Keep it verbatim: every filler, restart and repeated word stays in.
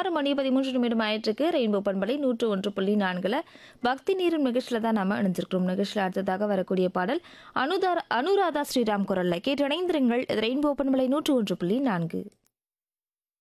ஆறு மணி பதிமூன்று நிமிடம் ஆயிட்டிருக்கு. ரெயின்போ பண்பலை நூற்று ஒன்று புள்ளி நான்குல பக்தி நீரும் நிகழ்ச்சியில் தான் நம்ம இணைஞ்சிருக்கிறோம். நிகழ்ச்சியில் அடுத்ததாக வரக்கூடிய பாடல் அனுதார அனுராதா ஸ்ரீராம் குரல்ல கேட்டு இணைந்திருங்கள். இது ரெயின்போ பண்பலை நூற்று ஒன்று புள்ளி நான்கு.